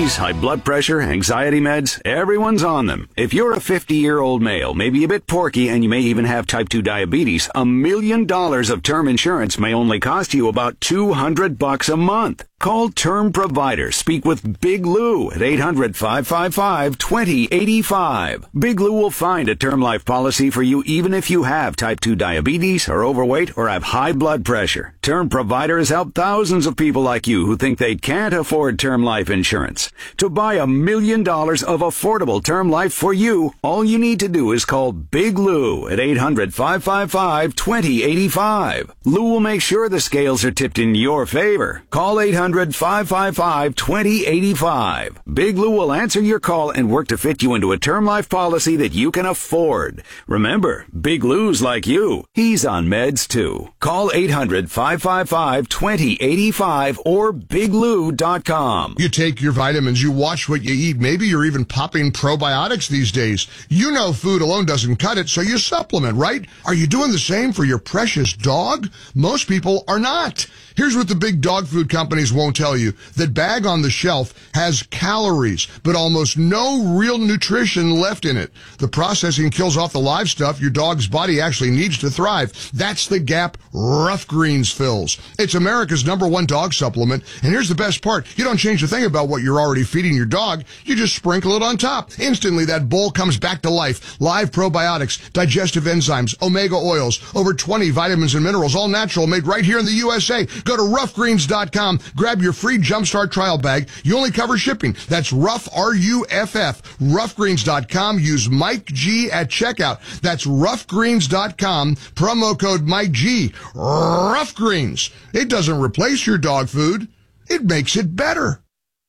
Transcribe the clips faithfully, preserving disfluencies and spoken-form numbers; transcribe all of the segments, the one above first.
diabetes, high blood pressure, anxiety meds, everyone's on them. If you're a fifty-year-old male, maybe a bit porky, and you may even have type two diabetes, a million dollars of term insurance may only cost you about two hundred bucks a month. Call Term Provider. Speak with Big Lou at eight hundred, five five five, two zero eight five. Big Lou will find a term life policy for you even if you have type two diabetes, are overweight, or have high blood pressure. Term Provider has helped thousands of people like you who think they can't afford term life insurance. To buy a million dollars of affordable term life for you, all you need to do is call Big Lou at eight hundred, five five five, two zero eight five. Lou will make sure the scales are tipped in your favor. Call eight hundred, five five five, two zero eight five. Big Lou will answer your call and work to fit you into a term life policy that you can afford. Remember, Big Lou's like you. He's on meds too. Call eight hundred, five five five, two zero eight five or big lou dot com. You take your vitamins, you watch what you eat. Maybe you're even popping probiotics these days. You know food alone doesn't cut it, so you supplement, right? Are you doing the same for your precious dog? Most people are not. Here's what the big dog food companies won't tell you. That bag on the shelf has calories, but almost no real nutrition left in it. The processing kills off the live stuff your dog's body actually needs to thrive. That's the gap Rough Greens fills. It's America's number one dog supplement, and here's the best part. You don't change a thing about what you're already feeding your dog. You just sprinkle it on top. Instantly, that bowl comes back to life. Live probiotics, digestive enzymes, omega oils, over twenty vitamins and minerals, all natural, made right here in the U S A. Go to rough greens dot com, grab your free Jumpstart trial bag. You only cover shipping. That's Rough, R U F F, rough greens dot com. Use Mike G at checkout. That's rough greens dot com, promo code Mike G. Rough Greens. It doesn't replace your dog food. It makes it better.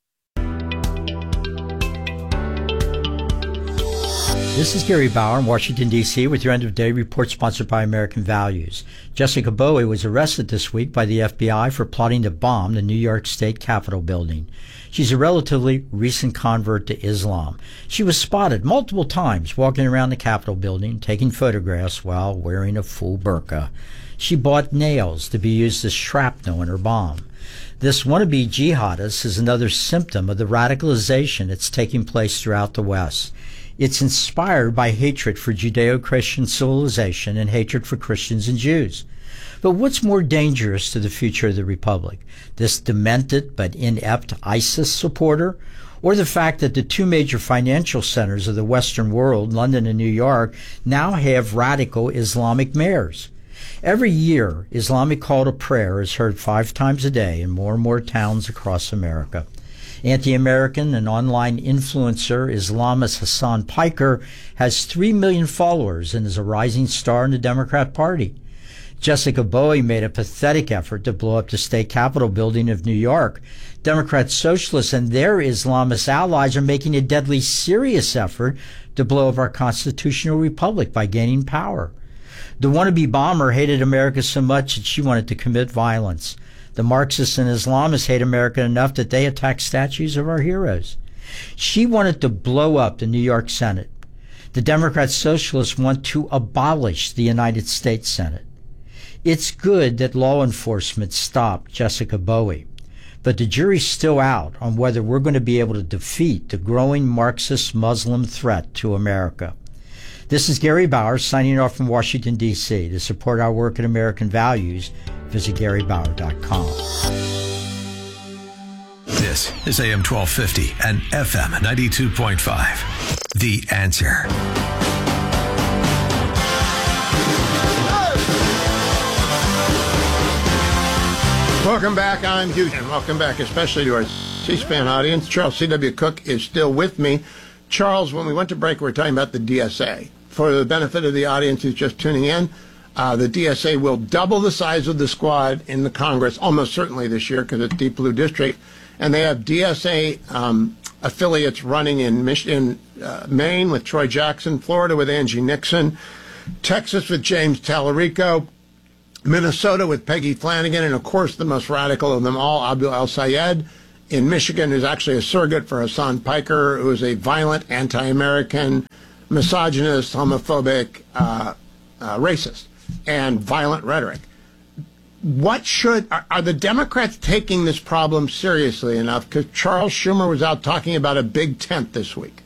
This is Gary Bauer in Washington, D C with your end-of-day report sponsored by American Values. Jessica Bowie was arrested this week by the F B I for plotting to bomb the New York State Capitol building. She's a relatively recent convert to Islam. She was spotted multiple times walking around the Capitol building, taking photographs while wearing a full burqa. She bought nails to be used as shrapnel in her bomb. This wannabe jihadist is another symptom of the radicalization that's taking place throughout the West. It's inspired by hatred for Judeo-Christian civilization and hatred for Christians and Jews. But what's more dangerous to the future of the Republic? This demented but inept ISIS supporter? Or the fact that the two major financial centers of the Western world, London and New York, now have radical Islamic mayors? Every year, Islamic call to prayer is heard five times a day in more and more towns across America. Anti-American and online influencer Islamist Hassan Piker has three million followers and is a rising star in the Democrat Party. Jessica Bowie made a pathetic effort to blow up the state capitol building of New York. Democrat socialists and their Islamist allies are making a deadly serious effort to blow up our constitutional republic by gaining power. The wannabe bomber hated America so much that she wanted to commit violence. The Marxists and Islamists hate America enough that they attack statues of our heroes. She wanted to blow up the New York Senate. The Democrat Socialists want to abolish the United States Senate. It's good that law enforcement stopped Jessica Bowie, but the jury's still out on whether we're going to be able to defeat the growing Marxist Muslim threat to America. This is Gary Bauer signing off from Washington, D C To support our work at American Values, visit gary bauer dot com. This is A M twelve fifty and F M ninety-two point five. The Answer. Welcome back. I'm Hugh, and welcome back especially to our C-SPAN audience. Charles C W. Cook is still with me. Charles, when we went to break, we were talking about the D S A. For the benefit of the audience who's just tuning in, uh, the D S A will double the size of the squad in the Congress, almost certainly this year because it's Deep Blue District. And they have D S A um, affiliates running in Michigan, uh, Maine with Troy Jackson, Florida with Angie Nixon, Texas with James Tallarico, Minnesota with Peggy Flanagan, and, of course, the most radical of them all, Abu al-Sayed in Michigan, who's actually a surrogate for Hassan Piker, who is a violent anti-American, misogynist, homophobic, uh, uh, racist, and violent rhetoric. what should, are, are the Democrats taking this problem seriously enough? Because Charles Schumer was out talking about a big tent this week.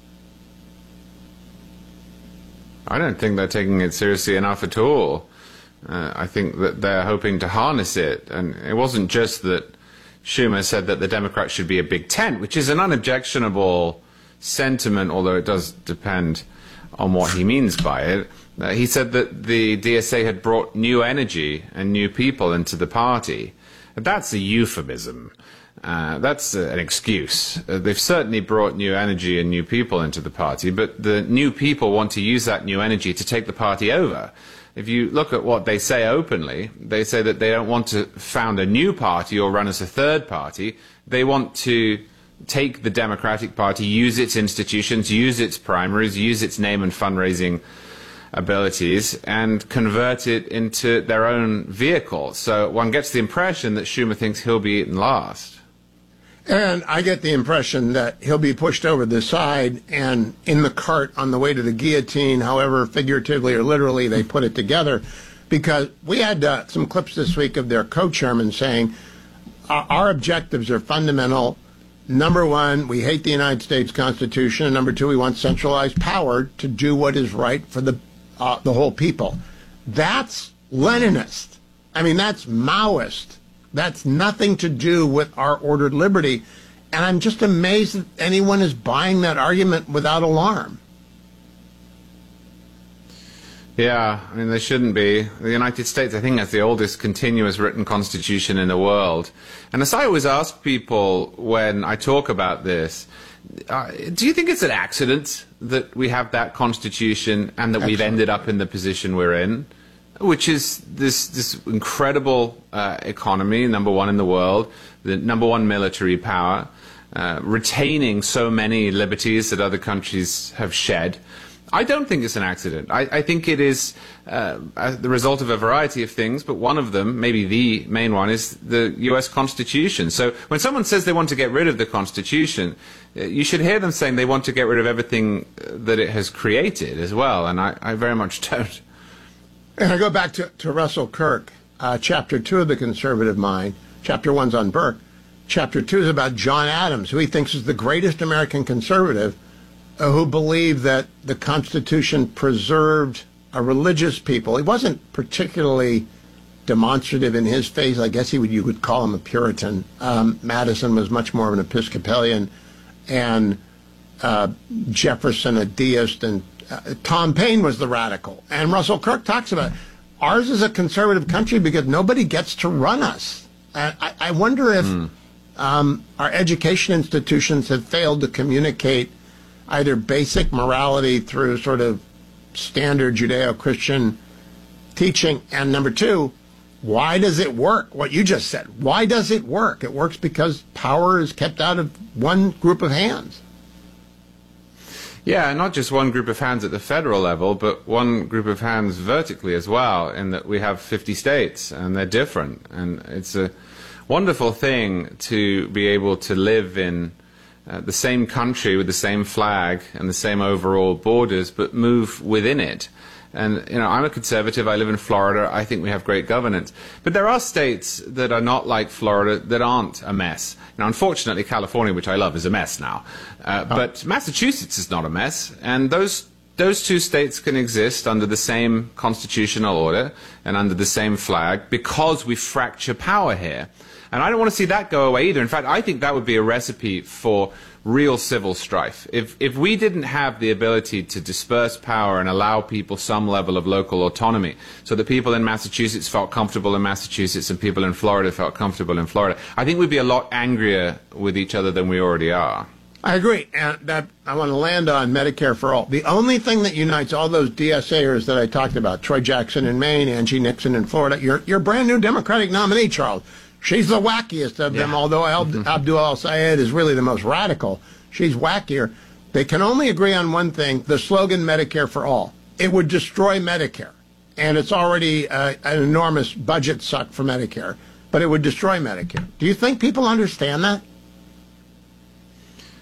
I don't think they're taking it seriously enough at all. Uh, I think that they're hoping to harness it. And it wasn't just that Schumer said that the Democrats should be a big tent, which is an unobjectionable sentiment, although it does depend on what he means by it. Uh, he said that the D S A had brought new energy and new people into the party. That's a euphemism. Uh, that's uh, an excuse. Uh, they've certainly brought new energy and new people into the party, but the new people want to use that new energy to take the party over. If you look at what they say openly, they say that they don't want to found a new party or run as a third party. They want to take the Democratic Party, use its institutions, use its primaries, use its name and fundraising abilities, and convert it into their own vehicle. So one gets the impression that Schumer thinks he'll be eaten last. And I get the impression that he'll be pushed over the side and in the cart on the way to the guillotine, however figuratively or literally they put it together, because we had uh, some clips this week of their co-chairman saying our, our objectives are fundamental. Number one, we hate the United States Constitution, and number two, we want centralized power to do what is right for the uh, the whole people. That's Leninist. I mean, that's Maoist. That's nothing to do with our ordered liberty. And I'm just amazed that anyone is buying that argument without alarm. Yeah, I mean, they shouldn't be. The United States, I think, has the oldest continuous written constitution in the world. And as I always ask people when I talk about this, uh, do you think it's an accident that we have that constitution and that Excellent. We've ended up in the position we're in? Which is this this incredible uh, economy, number one in the world, the number one military power, uh, retaining so many liberties that other countries have shed. I don't think it's an accident. I, I think it is uh, the result of a variety of things, but one of them, maybe the main one, is the U S Constitution. So when someone says they want to get rid of the Constitution, you should hear them saying they want to get rid of everything that it has created as well, and I, I very much don't. And I go back to, to Russell Kirk, uh, chapter two of The Conservative Mind. Chapter one's on Burke. Chapter two is about John Adams, who he thinks is the greatest American conservative, uh, who believed that the Constitution preserved a religious people. He wasn't particularly demonstrative in his faith. I guess he would you would call him a Puritan. Um, Madison was much more of an Episcopalian, and uh, Jefferson a deist, and Uh, Tom Paine was the radical. And Russell Kirk talks about it. Ours is a conservative country because nobody gets to run us. And I, I wonder if mm. um, our education institutions have failed to communicate either basic morality through sort of standard Judeo-Christian teaching, and number two, why does it work? What you just said. Why does it work? It works because power is kept out of one group of hands. Yeah, not just one group of hands at the federal level, but one group of hands vertically as well, in that we have fifty states, and they're different. And it's a wonderful thing to be able to live in uh, the same country with the same flag and the same overall borders, but move within it. And, you know, I'm a conservative. I live in Florida. I think we have great governance. But there are states that are not like Florida that aren't a mess. Now, unfortunately, California, which I love, is a mess now. Uh, oh. But Massachusetts is not a mess. And those those two states can exist under the same constitutional order and under the same flag because we fracture power here. And I don't want to see that go away either. In fact, I think that would be a recipe for real civil strife. If, if we didn't have the ability to disperse power and allow people some level of local autonomy, so that people in Massachusetts felt comfortable in Massachusetts and people in Florida felt comfortable in Florida, I think we'd be a lot angrier with each other than we already are. I agree. And that, I want to land on Medicare for All. The only thing that unites all those DSAers that I talked about, Troy Jackson in Maine, Angie Nixon in Florida, your, your brand new Democratic nominee, Charles, she's the wackiest of them, yeah. although Abdul al-Sayed is really the most radical. She's wackier. They can only agree on one thing, the slogan Medicare for All. It would destroy Medicare, and it's already uh, an enormous budget suck for Medicare, but it would destroy Medicare. Do you think people understand that?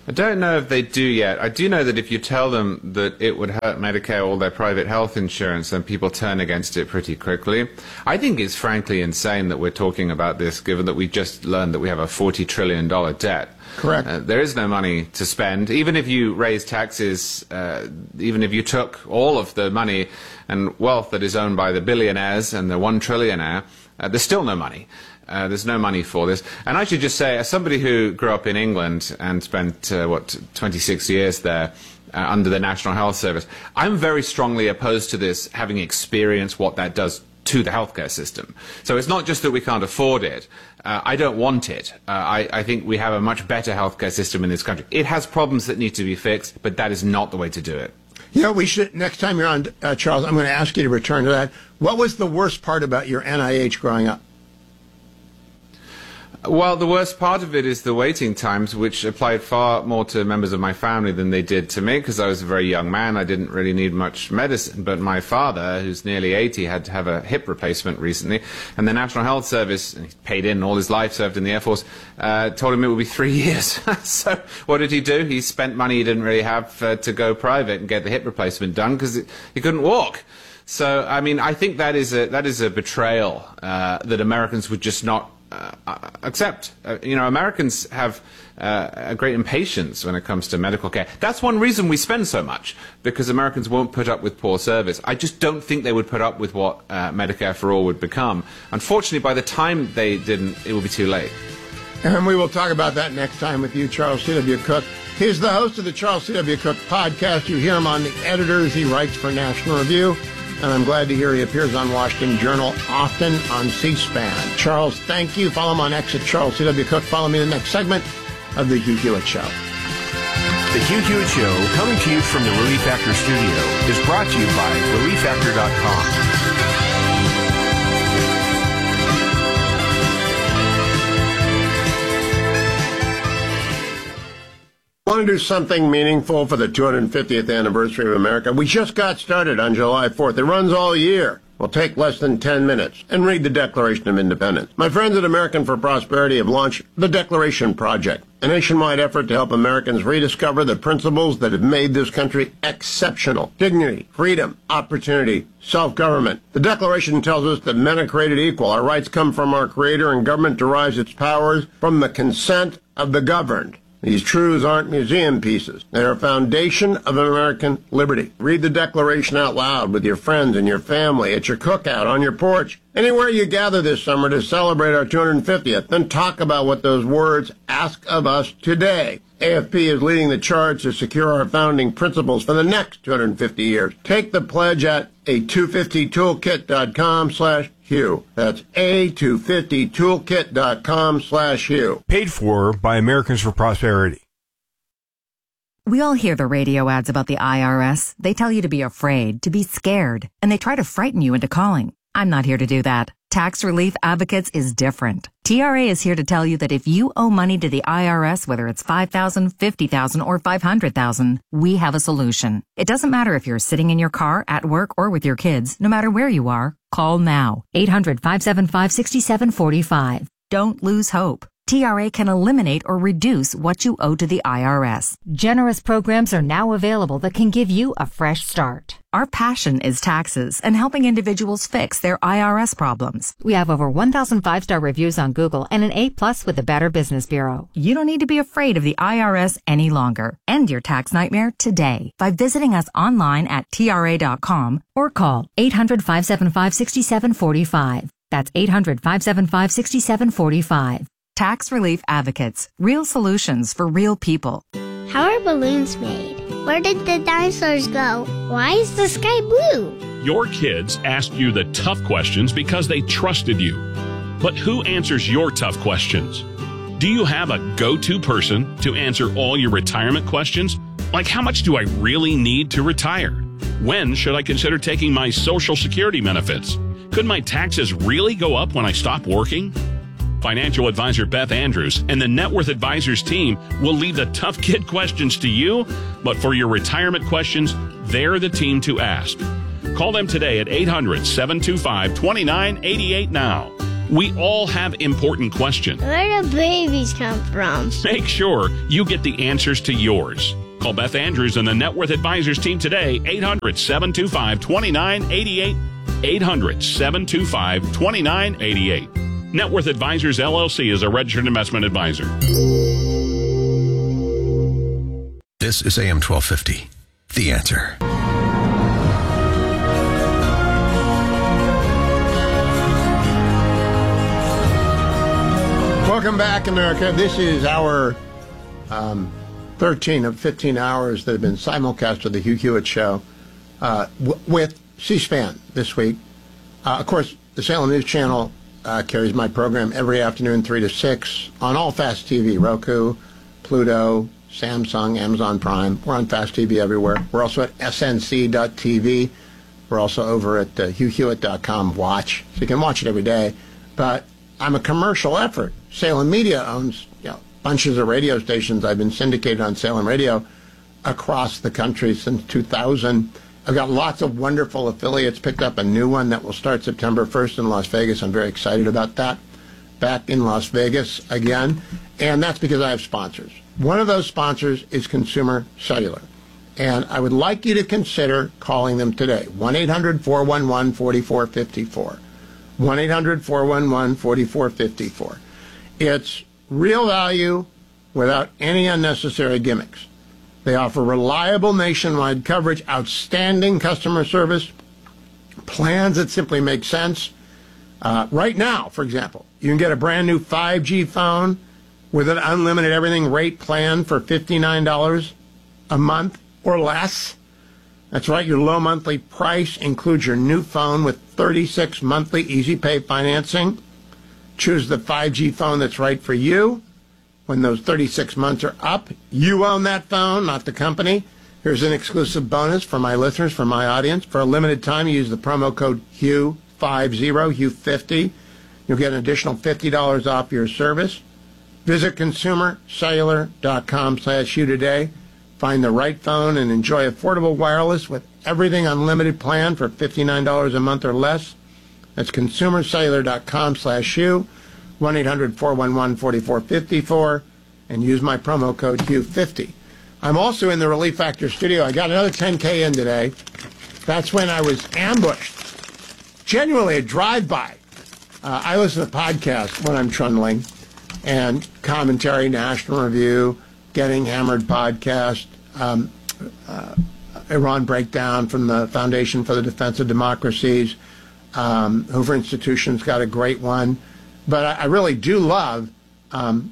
I don't know if they do yet. I do know that if you tell them that it would hurt Medicare or their private health insurance, then people turn against it pretty quickly. I think it's frankly insane that we're talking about this, given that we just learned that we have a forty trillion dollars debt. Correct. Uh, there is no money to spend. Even if you raise taxes, uh, even if you took all of the money and wealth that is owned by the billionaires and the one trillionaire, uh, there's still no money. Uh, there's no money for this. And I should just say, as somebody who grew up in England and spent, uh, what, twenty-six years there uh, under the National Health Service, I'm very strongly opposed to this, having experienced what that does to the healthcare system. So it's not just that we can't afford it. Uh, I don't want it. Uh, I, I think we have a much better healthcare system in this country. It has problems that need to be fixed, but that is not the way to do it. You know, we should, next time you're on, uh, Charles, I'm going to ask you to return to that. What was the worst part about your N I H growing up? Well, the worst part of it is the waiting times, which applied far more to members of my family than they did to me, because I was a very young man. I didn't really need much medicine. But my father, who's nearly eighty, had to have a hip replacement recently. And the National Health Service, and he paid in all his life, served in the Air Force, uh, told him it would be three years. So what did he do? He spent money he didn't really have uh, to go private and get the hip replacement done, because he couldn't walk. So, I mean, I think that is a, that is a betrayal uh, that Americans would just not Uh, accept. Uh, you know, Americans have uh, a great impatience when it comes to medical care. That's one reason we spend so much, because Americans won't put up with poor service. I just don't think they would put up with what uh, Medicare for All would become. Unfortunately, by the time they didn't, it will be too late. And we will talk about that next time with you, Charles C W. Cooke. He's the host of the Charles C W. Cooke podcast. You hear him on The Editors. He writes for National Review. And I'm glad to hear he appears on Washington Journal, often on C-SPAN. Charles, thank you. Follow him on X at Charles C W. Cooke. Follow me in the next segment of The Hugh Hewitt Show. The Hugh Hewitt Show, coming to you from the Relief Factor studio, is brought to you by relief factor dot com. Want to do something meaningful for the two hundred fiftieth anniversary of America? We just got started on July fourth. It runs all year. Will take less than ten minutes. And read the Declaration of Independence. My friends at American for Prosperity have launched the Declaration Project, a nationwide effort to help Americans rediscover the principles that have made this country exceptional. Dignity, freedom, opportunity, self-government. The Declaration tells us that men are created equal. Our rights come from our Creator, and government derives its powers from the consent of the governed. These truths aren't museum pieces. They are a foundation of American liberty. Read the Declaration out loud with your friends and your family, at your cookout, on your porch, anywhere you gather this summer to celebrate our two hundred fiftieth. Then talk about what those words ask of us today. A F P is leading the charge to secure our founding principles for the next two hundred fifty years. Take the pledge at a two fifty toolkit dot com slash Hugh. That's a two fifty toolkit dot com slash Hugh. Paid for by Americans for Prosperity. We all hear the radio ads about the I R S. They tell you to be afraid, to be scared, and they try to frighten you into calling. I'm not here to do that. Tax Relief Advocates is different. T R A is here to tell you that if you owe money to the I R S, whether it's five thousand dollars, fifty thousand dollars, or five hundred thousand dollars, we have a solution. It doesn't matter if you're sitting in your car, at work, or with your kids. No matter where you are, call now. eight hundred, five seven five, six seven four five. Don't lose hope. T R A can eliminate or reduce what you owe to the I R S. Generous programs are now available that can give you a fresh start. Our passion is taxes and helping individuals fix their I R S problems. We have over one thousand five-star reviews on Google and an A plus with the Better Business Bureau. You don't need to be afraid of the I R S any longer. End your tax nightmare today by visiting us online at T R A dot com or call eight hundred, five seven five, six seven four five. That's eight hundred, five seven five, six seven four five. Tax Relief Advocates. Real solutions for real people. How are balloons made? Where did the dinosaurs go? Why is the sky blue? Your kids asked you the tough questions because they trusted you. But who answers your tough questions? Do you have a go-to person to answer all your retirement questions? Like, how much do I really need to retire? When should I consider taking my Social Security benefits? Could my taxes really go up when I stop working? Financial advisor Beth Andrews and the Net Worth Advisors team will leave the tough kid questions to you, but for your retirement questions, they're the team to ask. Call them today at eight hundred, seven two five, two nine eight eight now. We all have important questions. Where do babies come from? Make sure you get the answers to yours. Call Beth Andrews and the Net Worth Advisors team today, eight hundred, seven two five, two nine eight eight, eight hundred, seven two five, two nine eight eight. Net Worth Advisors, L L C is a registered investment advisor. This is A M twelve fifty, The Answer. Welcome back, America. This is our um, thirteen of fifteen hours that have been simulcast of the Hugh Hewitt Show uh, w- with C-SPAN this week. Uh, of course, the Salem News Channel uh, carries my program every afternoon, three to six, on all Fast T V, Roku, Pluto, Samsung, Amazon Prime. We're on Fast T V everywhere. We're also at S N C dot T V. We're also over at uh, Hugh Hewitt dot com watch. So you can watch it every day. But I'm a commercial effort. Salem Media owns you know, bunches of radio stations. I've been syndicated on Salem Radio across the country since two thousand. I've got lots of wonderful affiliates. Picked up a new one that will start September first in Las Vegas. I'm very excited about that. Back in Las Vegas again. And that's because I have sponsors. One of those sponsors is Consumer Cellular. And I would like you to consider calling them today. one eight hundred, four one one, four four five four. one eight hundred, four one one, four four five four. It's real value without any unnecessary gimmicks. They offer reliable nationwide coverage, outstanding customer service, plans that simply make sense. Uh, right now, for example, you can get a brand new five G phone with an unlimited everything rate plan for fifty-nine dollars a month or less. That's right, your low monthly price includes your new phone with thirty-six monthly easy pay financing. Choose the five G phone that's right for you. When those thirty-six months are up, you own that phone, not the company. Here's an exclusive bonus for my listeners, for my audience. For a limited time, you use the promo code Hugh fifty, Hugh fifty. You'll get an additional fifty dollars off your service. Visit consumer cellular dot com slash Hugh today. Find the right phone and enjoy affordable wireless with everything unlimited plan for fifty-nine dollars a month or less. That's consumer cellular dot com slash Hugh, one eight hundred, four one one, four four five four, and use my promo code Hugh fifty. I'm also in the Relief Factor studio. I got another ten K in today. That's when I was ambushed. Genuinely a drive-by. Uh, I listen to podcasts when I'm trundling, and commentary, National Review, Getting Hammered podcast, um, uh, Iran Breakdown from the Foundation for the Defense of Democracies. Um, Hoover Institution's got a great one. But I, I really do love um,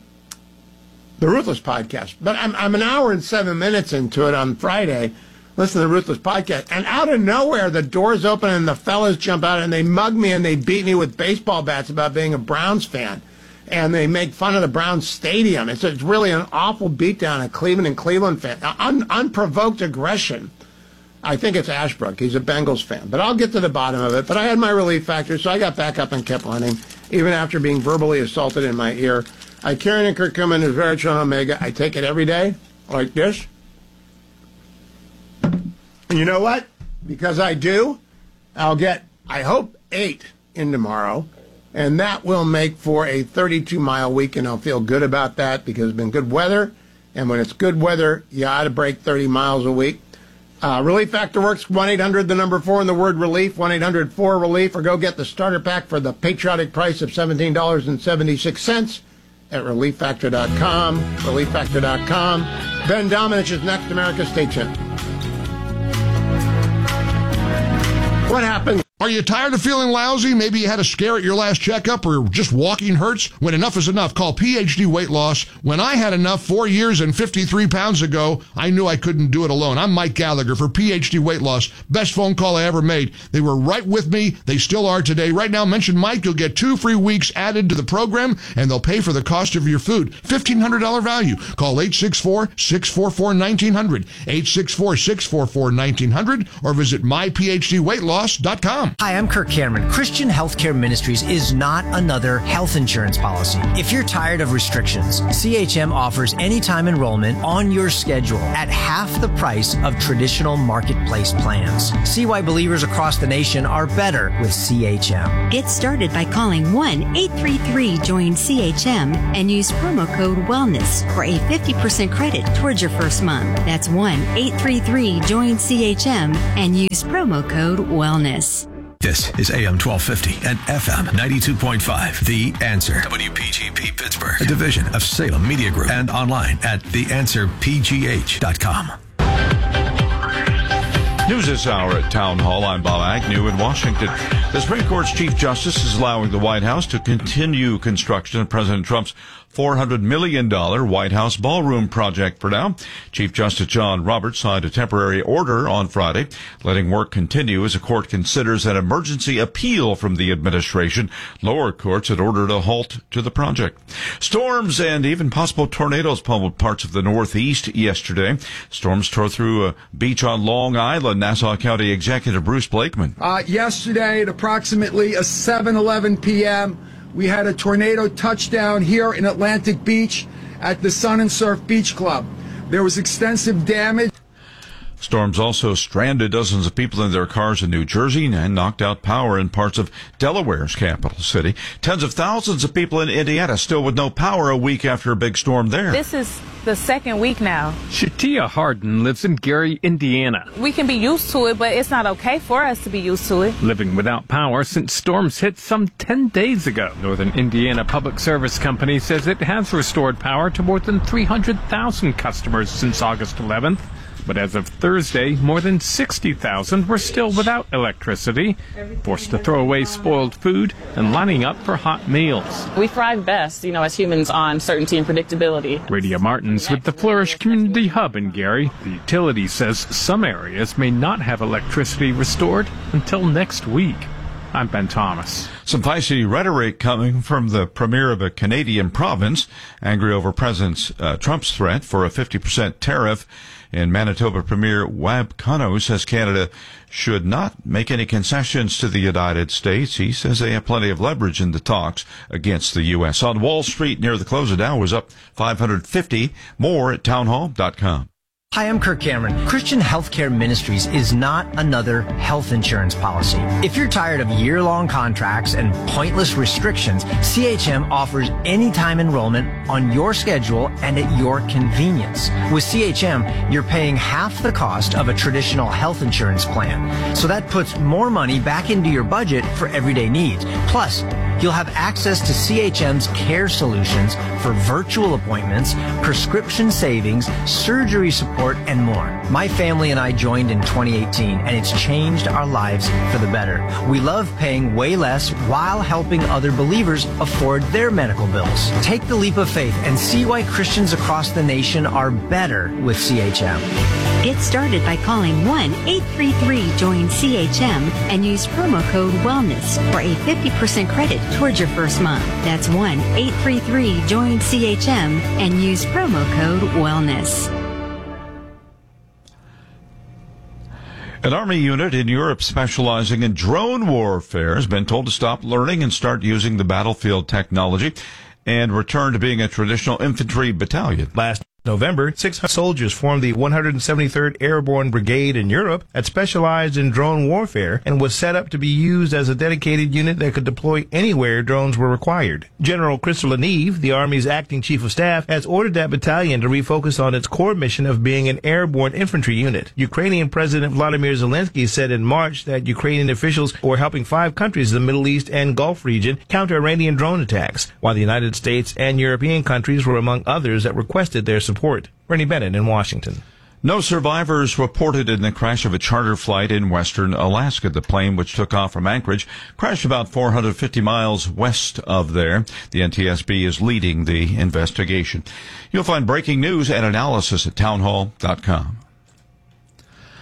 the Ruthless podcast. But I'm, I'm an hour and seven minutes into it on Friday. Listen to the Ruthless podcast. And out of nowhere, the doors open and the fellas jump out and they mug me and they beat me with baseball bats about being a Browns fan. And they make fun of the Browns stadium. It's, it's really an awful beatdown at Cleveland and Cleveland fan. Un, unprovoked aggression. I think it's Ashbrook. He's a Bengals fan. But I'll get to the bottom of it. But I had my relief factor, so I got back up and kept running, even after being verbally assaulted in my ear. I carry an curcumin, resveratrol, omega. I take it every day, like this. And you know what? Because I do, I'll get, I hope, eight in tomorrow. And that will make for a thirty-two mile week, and I'll feel good about that because it's been good weather. And when it's good weather, you ought to break thirty miles a week. Uh, Relief Factor works, one eight hundred, the number four, and the word relief, one eight hundred four relief, or go get the starter pack for the patriotic price of seventeen dollars and seventy-six cents at relief factor dot com, relief factor dot com. Ben Domenech is next, America. Stay tuned. What happened? Are you tired of feeling lousy? Maybe you had a scare at your last checkup or just walking hurts? When enough is enough, call P H D Weight Loss. When I had enough four years and fifty-three pounds ago, I knew I couldn't do it alone. I'm Mike Gallagher for P H D Weight Loss. Best phone call I ever made. They were right with me. They still are today. Right now, mention Mike. You'll get two free weeks added to the program, and they'll pay for the cost of your food. fifteen hundred dollars value. Call eight six four, six four four, one nine zero zero, eight six four, six four four, one nine zero zero, or visit my p h d weight loss dot com. com. Hi, I'm Kirk Cameron. Christian Healthcare Ministries is not another health insurance policy. If you're tired of restrictions, C H M offers anytime enrollment on your schedule at half the price of traditional marketplace plans. See why believers across the nation are better with C H M. Get started by calling one eight three three join C H M and use promo code WELLNESS for a fifty percent credit towards your first month. That's one eight three three join C H M and use promo code WELLNESS. This is A M twelve fifty and F M ninety-two point five. The Answer. W P G P Pittsburgh, a division of Salem Media Group, and online at the answer p g h dot com. News this hour at Town Hall. I'm Bob Agnew in Washington. The Supreme Court's Chief Justice is allowing the White House to continue construction of President Trump's four hundred million dollars White House ballroom project for now. Chief Justice John Roberts signed a temporary order on Friday, letting work continue as the court considers an emergency appeal from the administration. Lower courts had ordered a halt to the project. Storms and even possible tornadoes pummeled parts of the Northeast yesterday. Storms tore through a beach on Long Island. Nassau County Executive Bruce Blakeman. Uh, yesterday at approximately seven eleven p.m., we had a tornado touchdown here in Atlantic Beach at the Sun and Surf Beach Club. There was extensive damage. Storms also stranded dozens of people in their cars in New Jersey and knocked out power in parts of Delaware's capital city. Tens of thousands of people in Indiana still with no power a week after a big storm there. This is the second week now. Shatia Harden lives in Gary, Indiana. We can be used to it, but it's not okay for us to be used to it. Living without power since storms hit some ten days ago. Northern Indiana Public Service Company says it has restored power to more than three hundred thousand customers since August eleventh. But as of Thursday, more than sixty thousand were still without electricity, forced to throw away spoiled food and lining up for hot meals. We thrive best, you know, as humans on certainty and predictability. Radia Martins with the Flourish Community Hub in Gary. The utility says some areas may not have electricity restored until next week. I'm Ben Thomas. Some feisty rhetoric coming from the premier of a Canadian province, angry over President uh, Trump's threat for a fifty percent tariff. In Manitoba, Premier Wab Kano says Canada should not make any concessions to the United States. He says they have plenty of leverage in the talks against the U S. On Wall Street near the close of Dow was up five hundred fifty. More at townhall dot com. Hi, I'm Kirk Cameron. Christian Healthcare Ministries is not another health insurance policy. If you're tired of year-long contracts and pointless restrictions, C H M offers anytime enrollment on your schedule and at your convenience. With C H M, you're paying half the cost of a traditional health insurance plan. So that puts more money back into your budget for everyday needs. Plus, you'll have access to C H M's care solutions for virtual appointments, prescription savings, surgery support, and more. My family and I joined in twenty eighteen, and it's changed our lives for the better. We love paying way less while helping other believers afford their medical bills. Take the leap of faith and see why Christians across the nation are better with C H M. Get started by calling one eight three three join C H M and use promo code WELLNESS for a fifty percent credit towards your first month. That's one eight three three join C H M and use promo code WELLNESS. An Army unit in Europe specializing in drone warfare has been told to stop learning and start using the battlefield technology and return to being a traditional infantry battalion. Last November, six hundred soldiers formed the one hundred seventy-third Airborne Brigade in Europe that specialized in drone warfare and was set up to be used as a dedicated unit that could deploy anywhere drones were required. General Christopher Neve, the Army's acting chief of staff, has ordered that battalion to refocus on its core mission of being an airborne infantry unit. Ukrainian President Vladimir Zelensky said in March that Ukrainian officials were helping five countries in the Middle East and Gulf region counter Iranian drone attacks, while the United States and European countries were among others that requested their support. Bernie Bennett in Washington. No survivors reported in the crash of a charter flight in western Alaska. The plane, which took off from Anchorage, crashed about four hundred fifty miles west of there. The N T S B is leading the investigation. You'll find breaking news and analysis at townhall dot com.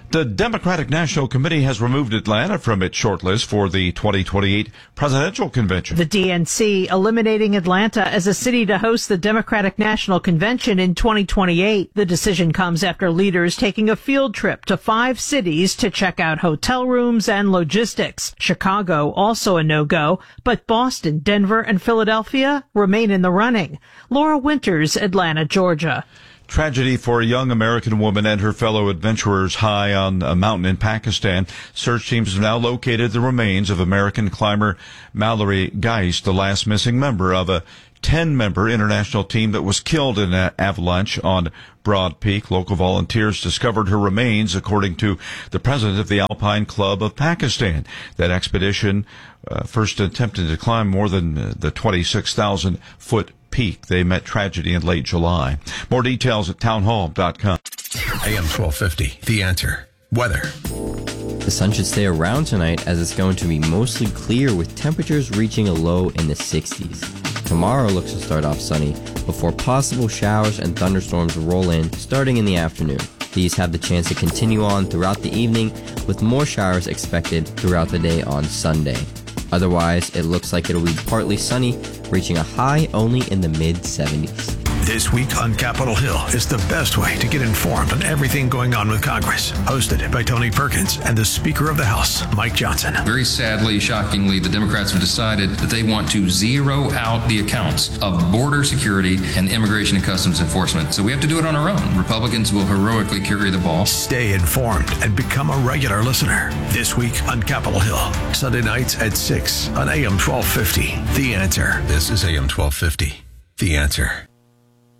The Democratic National Committee has removed Atlanta from its shortlist for the twenty twenty-eight presidential convention. The D N C eliminating Atlanta as a city to host the Democratic National Convention in twenty twenty-eight. The decision comes after leaders taking a field trip to five cities to check out hotel rooms and logistics. Chicago also a no-go, but Boston, Denver, and Philadelphia remain in the running. Laura Winters, Atlanta, Georgia. Tragedy for a young American woman and her fellow adventurers high on a mountain in Pakistan. Search teams have now located the remains of American climber Mallory Geist, the last missing member of a ten-member international team that was killed in an avalanche on Broad Peak. Local volunteers discovered her remains, according to the president of the Alpine Club of Pakistan. That expedition uh, first attempted to climb more than uh, the twenty-six thousand foot peak. They met tragedy in late July. More details at townhall dot com. A M twelve fifty, The Answer. Weather. The sun should stay around tonight as it's going to be mostly clear with temperatures reaching a low in the sixties. Tomorrow looks to start off sunny before possible showers and thunderstorms roll in starting in the afternoon. These have the chance to continue on throughout the evening with more showers expected throughout the day on Sunday. Otherwise, it looks like it'll be partly sunny, reaching a high only in the mid seventies. This week on Capitol Hill is the best way to get informed on everything going on with Congress. Hosted by Tony Perkins and the Speaker of the House, Mike Johnson. Very sadly, shockingly, the Democrats have decided that they want to zero out the accounts of border security and Immigration and Customs Enforcement. So we have to do it on our own. Republicans will heroically carry the ball. Stay informed and become a regular listener. This week on Capitol Hill, Sunday nights at six on A M twelve fifty. The Answer. This is A M twelve fifty. The Answer.